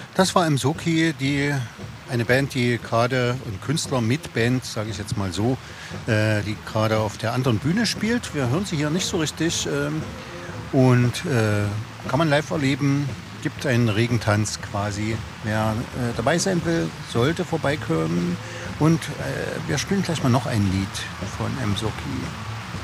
Das war Msoki, eine Band, die gerade ein Künstler mit Band, sage ich jetzt mal so, die gerade auf der anderen Bühne spielt. Wir hören sie hier nicht so richtig und kann man live erleben. Gibt einen Regentanz quasi. Wer dabei sein will, sollte vorbeikommen. Und wir spielen gleich mal noch ein Lied von Msoki.